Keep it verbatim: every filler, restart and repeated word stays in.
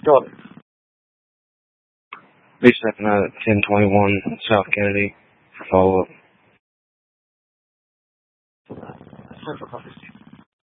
Go ahead. B seven out at ten twenty-one South Kennedy for follow-up. Central Copy.